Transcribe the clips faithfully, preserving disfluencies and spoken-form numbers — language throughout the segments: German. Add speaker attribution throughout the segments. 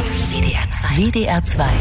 Speaker 1: W D R zwei. W D R zwei.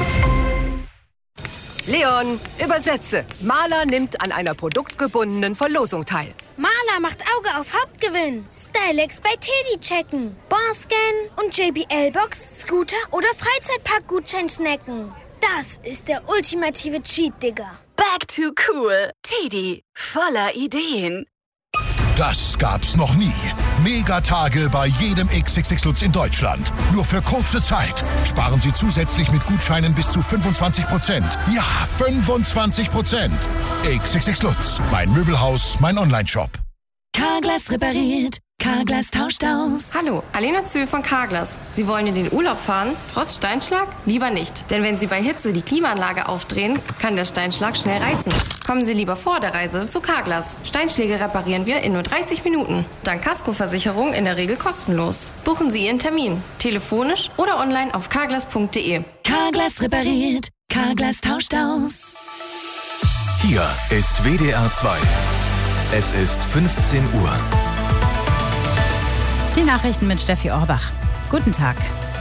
Speaker 2: Leon, übersetze. Maler nimmt an einer produktgebundenen Verlosung teil.
Speaker 3: Maler macht Auge auf Hauptgewinn. Stylex bei Teddy checken. Barscan und J B L-Box, Scooter oder Freizeitpark-Gutschein snacken. Das ist der ultimative Cheat, Digga.
Speaker 1: Back to cool. Teddy, voller Ideen.
Speaker 4: Das gab's noch nie. Megatage bei jedem X X X Lutz in Deutschland. Nur für kurze Zeit. Sparen Sie zusätzlich mit Gutscheinen bis zu fünfundzwanzig Prozent. Ja, fünfundzwanzig Prozent. X X X Lutz. Mein Möbelhaus, mein Onlineshop.
Speaker 1: Carglass repariert. Carglass tauscht aus.
Speaker 5: Hallo, Alena Zöhl von Carglass. Sie wollen in den Urlaub fahren, trotz Steinschlag? Lieber nicht. Denn wenn Sie bei Hitze die Klimaanlage aufdrehen, kann der Steinschlag schnell reißen. Kommen Sie lieber vor der Reise zu Carglass. Steinschläge reparieren wir in nur dreißig Minuten. Dank Kaskoversicherung in der Regel kostenlos. Buchen Sie Ihren Termin. Telefonisch oder online auf carglass punkt de.
Speaker 1: Carglass repariert. Carglass tauscht aus.
Speaker 6: Hier ist W D R zwei. Es ist fünfzehn Uhr.
Speaker 7: Die Nachrichten mit Steffi Orbach. Guten Tag.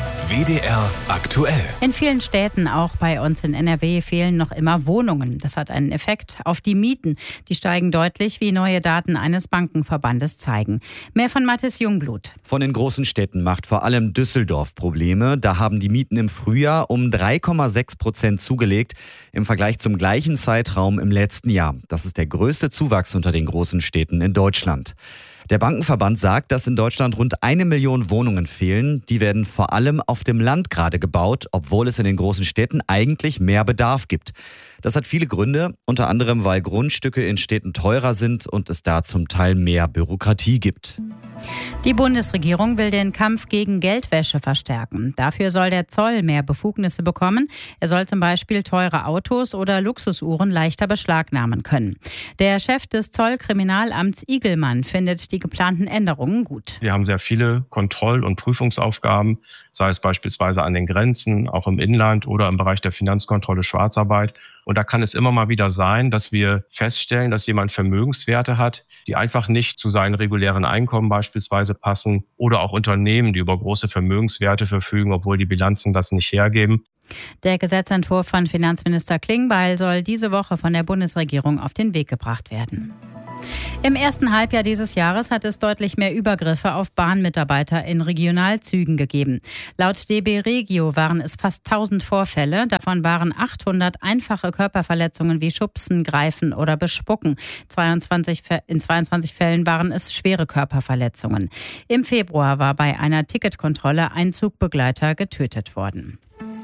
Speaker 6: W D R aktuell.
Speaker 7: In vielen Städten, auch bei uns in N R W, fehlen noch immer Wohnungen. Das hat einen Effekt auf die Mieten. Die steigen deutlich, wie neue Daten eines Bankenverbandes zeigen. Mehr von Mathis Jungblut.
Speaker 8: Von den großen Städten macht vor allem Düsseldorf Probleme. Da haben die Mieten im Frühjahr um drei Komma sechs Prozent zugelegt im Vergleich zum gleichen Zeitraum im letzten Jahr. Das ist der größte Zuwachs unter den großen Städten in Deutschland. Der Bankenverband sagt, dass in Deutschland rund eine Million Wohnungen fehlen. Die werden vor allem auf dem Land gerade gebaut, obwohl es in den großen Städten eigentlich mehr Bedarf gibt. Das hat viele Gründe, unter anderem, weil Grundstücke in Städten teurer sind und es da zum Teil mehr Bürokratie gibt.
Speaker 7: Die Bundesregierung will den Kampf gegen Geldwäsche verstärken. Dafür soll der Zoll mehr Befugnisse bekommen. Er soll zum Beispiel teure Autos oder Luxusuhren leichter beschlagnahmen können. Der Chef des Zollkriminalamts Igelmann findet die geplanten Änderungen gut.
Speaker 9: Wir haben sehr viele Kontroll- und Prüfungsaufgaben, sei es beispielsweise an den Grenzen, auch im Inland oder im Bereich der Finanzkontrolle Schwarzarbeit. Und da kann es immer mal wieder sein, dass wir feststellen, dass jemand Vermögenswerte hat, die einfach nicht zu seinen regulären Einkommen beispielsweise passen, oder auch Unternehmen, die über große Vermögenswerte verfügen, obwohl die Bilanzen das nicht hergeben.
Speaker 7: Der Gesetzentwurf von Finanzminister Klingbeil soll diese Woche von der Bundesregierung auf den Weg gebracht werden. Im ersten Halbjahr dieses Jahres hat es deutlich mehr Übergriffe auf Bahnmitarbeiter in Regionalzügen gegeben. Laut D B Regio waren es fast tausend Vorfälle. Davon waren achthundert einfache Körperverletzungen wie Schubsen, Greifen oder Bespucken. zweiundzwanzig, in zweiundzwanzig Fällen waren es schwere Körperverletzungen. Im Februar war bei einer Ticketkontrolle ein Zugbegleiter getötet worden.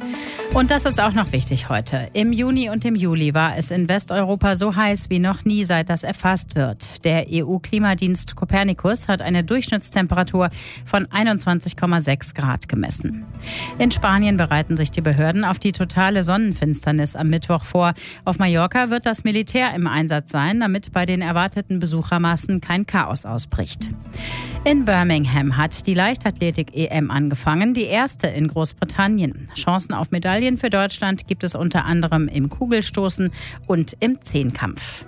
Speaker 7: Und das ist auch noch wichtig heute. Im Juni und im Juli war es in Westeuropa so heiß wie noch nie, seit das erfasst wird. Der E U-Klimadienst Copernicus hat eine Durchschnittstemperatur von einundzwanzig Komma sechs Grad gemessen. In Spanien bereiten sich die Behörden auf die totale Sonnenfinsternis am Mittwoch vor. Auf Mallorca wird das Militär im Einsatz sein, damit bei den erwarteten Besuchermassen kein Chaos ausbricht. In Birmingham hat die Leichtathletik-E M angefangen, die erste in Großbritannien. Chancen auf Medaillen für Deutschland gibt es unter anderem im Kugelstoßen und im Zehnkampf.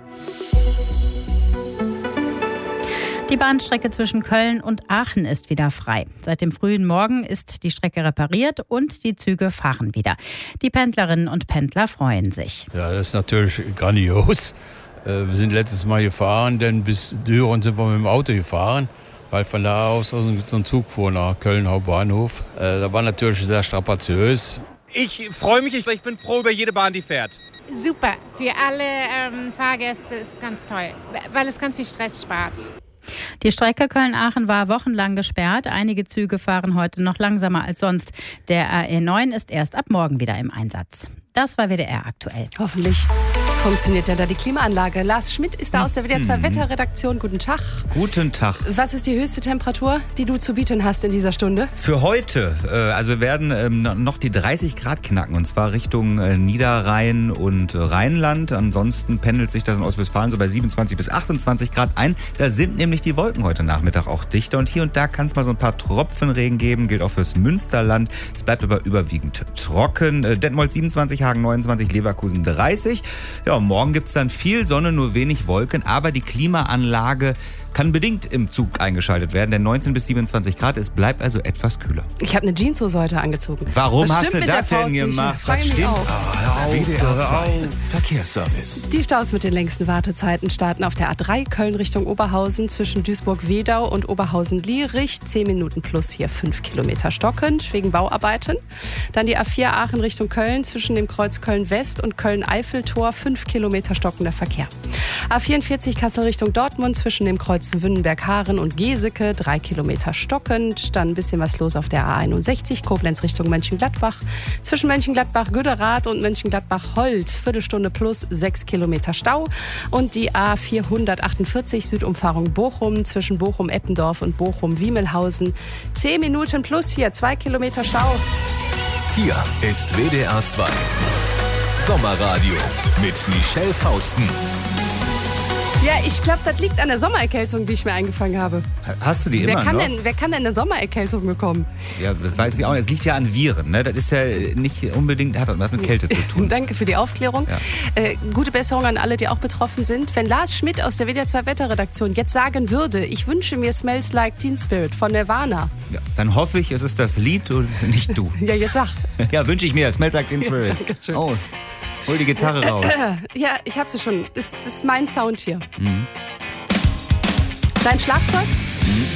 Speaker 7: Die Bahnstrecke zwischen Köln und Aachen ist wieder frei. Seit dem frühen Morgen ist die Strecke repariert und die Züge fahren wieder. Die Pendlerinnen und Pendler freuen sich.
Speaker 10: Ja, das ist natürlich grandios. Wir sind letztes Mal gefahren, denn bis Düren sind wir mit dem Auto gefahren, weil von da aus so ein Zug fuhr nach Köln Hauptbahnhof. Da war natürlich sehr strapaziös.
Speaker 11: Ich freue mich, ich bin froh über jede Bahn, die fährt.
Speaker 12: Super, für alle ähm, Fahrgäste ist es ganz toll, weil es ganz viel Stress spart.
Speaker 7: Die Strecke Köln-Aachen war wochenlang gesperrt. Einige Züge fahren heute noch langsamer als sonst. Der R E neun ist erst ab morgen wieder im Einsatz. Das war W D R aktuell.
Speaker 13: Hoffentlich funktioniert ja da die Klimaanlage. Lars Schmidt ist da aus der W D R zwei mhm. Wetterredaktion. Guten Tag.
Speaker 14: Guten Tag.
Speaker 13: Was ist die höchste Temperatur, die du zu bieten hast in dieser Stunde?
Speaker 14: Für heute, äh, also wir werden ähm, noch die dreißig Grad knacken, und zwar Richtung äh, Niederrhein und äh, Rheinland. Ansonsten pendelt sich das in Ostwestfalen so bei siebenundzwanzig bis achtundzwanzig Grad ein. Da sind nämlich die Wolken heute Nachmittag auch dichter, und hier und da kann es mal so ein paar Tropfen Regen geben, gilt auch fürs Münsterland. Es bleibt aber überwiegend trocken. Äh, Detmold siebenundzwanzig, dreiundzwanzig, Hagen neunundzwanzig, Leverkusen dreißig. Ja, morgen gibt es dann viel Sonne, nur wenig Wolken, aber die Klimaanlage kann bedingt im Zug eingeschaltet werden, denn neunzehn bis siebenundzwanzig Grad, es bleibt also etwas kühler.
Speaker 13: Ich habe eine Jeanshose heute angezogen.
Speaker 14: Warum
Speaker 13: Was
Speaker 14: hast du das denn gemacht?
Speaker 13: Was stimmt?
Speaker 6: Oh, W D R zwei Verkehrsservice.
Speaker 13: Die Staus mit den längsten Wartezeiten starten auf der A drei Köln Richtung Oberhausen zwischen Duisburg-Wedau und Oberhausen-Lierich. zehn Minuten plus hier fünf Kilometer stockend wegen Bauarbeiten. Dann die A vier Aachen Richtung Köln zwischen dem Kreuz Köln-West und Köln-Eiffeltor. fünf Kilometer stockender Verkehr. A vierundvierzig Kassel Richtung Dortmund zwischen dem Kreuz Wünnenberg-Haaren und Geseke. drei Kilometer stockend. Dann ein bisschen was los auf der A einundsechzig Koblenz Richtung Mönchengladbach. Zwischen Mönchengladbach-Güderath und Mönchengladbach-Holt. Viertelstunde plus sechs Kilometer Stau. Und die A vierhundertachtundvierzig Südumfahrung Bochum zwischen Bochum-Eppendorf und Bochum-Wiemelhausen. zehn Minuten plus hier, zwei Kilometer Stau.
Speaker 6: Hier ist W D R zwei Sommerradio mit Michelle Fausten.
Speaker 13: Ja, ich glaube, das liegt an der Sommererkältung, die ich mir eingefangen habe.
Speaker 14: Hast du die
Speaker 13: wer
Speaker 14: immer
Speaker 13: kann
Speaker 14: noch?
Speaker 13: Denn, wer kann denn eine Sommererkältung bekommen?
Speaker 14: Ja, das weiß ich auch nicht. Es liegt ja an Viren. Ne? Das ist ja nicht unbedingt, hat was mit Kälte zu tun.
Speaker 13: Danke für die Aufklärung.
Speaker 14: Ja.
Speaker 13: Äh, gute Besserung an alle, die auch betroffen sind. Wenn Lars Schmidt aus der W D R zwei Wetterredaktion jetzt sagen würde, ich wünsche mir Smells Like Teen Spirit von Nirvana.
Speaker 14: Ja, dann hoffe ich, es ist das Lied und nicht du.
Speaker 13: Ja, jetzt sag.
Speaker 14: Ja, wünsche ich mir. Smells Like Teen Spirit.
Speaker 13: Ja, Dankeschön.
Speaker 14: Oh, hol die Gitarre raus.
Speaker 13: Ja, ich hab sie schon. Es ist mein Sound hier.
Speaker 14: Mhm.
Speaker 13: Dein Schlagzeug?